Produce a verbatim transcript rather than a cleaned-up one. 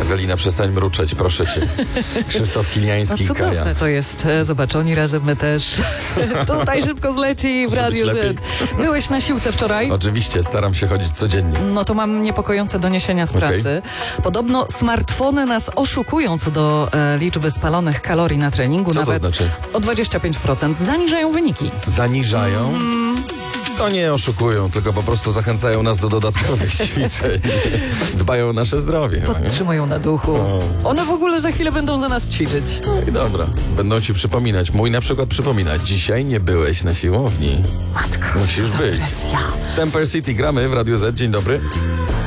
Ewelina, przestań mruczeć, proszę cię. Krzysztof Kiliański, no, Kaja. to jest. Zobacz, oni razem, my też. Tutaj szybko zleci w Radiu Z. Byłeś na siłce wczoraj? Oczywiście, staram się chodzić codziennie. No to mam niepokojące doniesienia z prasy. Okay. Podobno smartfony nas oszukują co do e, liczby spalonych kalorii na treningu. Co Nawet to znaczy? O dwadzieścia pięć procent. Zaniżają wyniki. Zaniżają? Mm. To nie oszukują, tylko po prostu zachęcają nas do dodatkowych ćwiczeń. Dbają o nasze zdrowie. Podtrzymują na duchu. O. One w ogóle za chwilę będą za nas ćwiczyć. No i dobra, będą ci przypominać. Mój na przykład przypomina, dzisiaj nie byłeś na siłowni. Matko, musisz być. Presja. Temper City, gramy w Radiu Z. Dzień dobry.